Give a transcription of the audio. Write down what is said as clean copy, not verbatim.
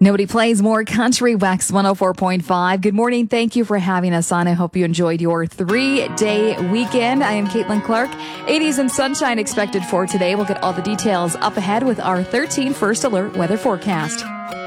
Nobody plays more country. Wax 104.5. Good morning. Thank you for having us on. I hope you enjoyed your 3-day weekend. I am Caitlin Clark. 80s and sunshine expected for today. We'll get all the details up ahead with our 13 First Alert weather forecast.